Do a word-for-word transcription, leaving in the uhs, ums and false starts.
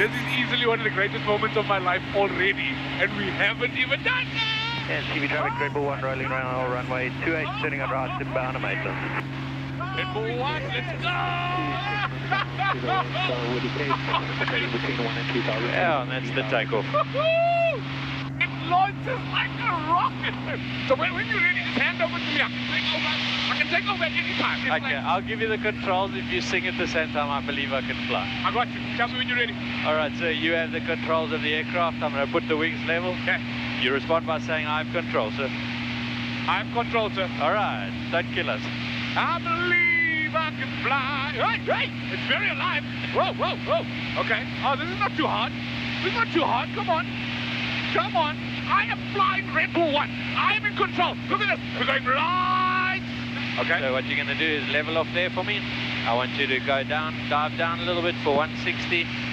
This is easily one of the greatest moments of my life already, and we haven't even done it! And C V traffic, Red Bull one rolling around all runway two eight, turning on right inbound to Maitland. Red Bull one, let's go! Yeah, and that's the takeoff. It launches like a rocket! So when, when you're ready, just hand over to me. I can take over. I can take over at any time. It's Okay, like, I'll give you the controls. If you sing at the same time, I believe I can fly. I got you. Tell me when you're ready. All right, so you have the controls of the aircraft. I'm going to put the wings level. Okay. You respond by saying, I have control, sir. I have control, sir. All right, don't kill us. I believe I can fly. Right, right. It's very alive. Whoa, whoa, whoa. Okay. Oh, this is not too hard. This is not too hard. Come on. Come on. I am flying Red Bull one. I am in control. Look at this. We're going right. Okay. So what you're going to do is level off there for me. I want you to go down, dive down a little bit for one sixty.